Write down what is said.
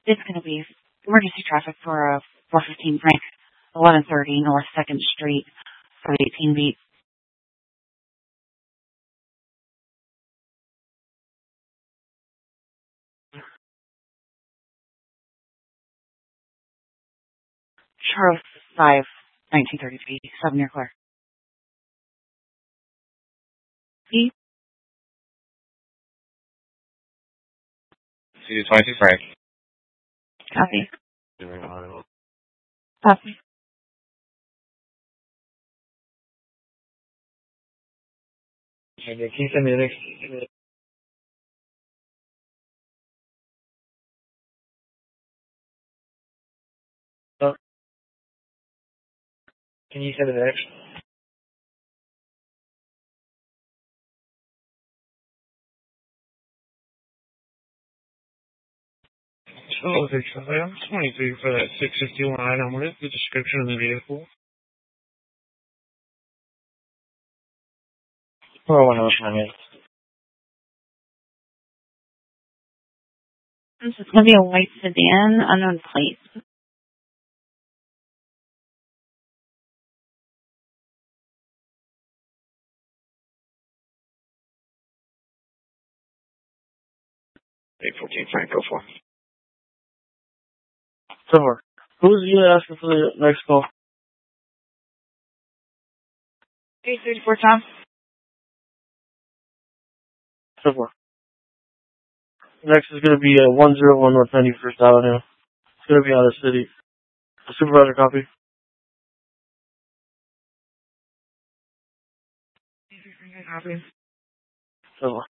It's going to be emergency traffic for 415 Frank, 1130 North 2nd Street, for 18 beat. Charles 5, 1933, 7 near Claire. E. C22 Frank. Copy. Doing auto. Copy. Can you send me the next? Oh, can you send me the next? Oh, I'm 23 for that 651 item. What is the description of the vehicle? Oh, I know what time it is. This is going to be a white sedan, unknown plate. Eight 14 Frank, go for. Silver. Who's you asking for the next call? 834 Tom. Silver. Next is going to be 101 North 91st Avenue. It's going to be out of the city. A supervisor copy. Copy. Silver.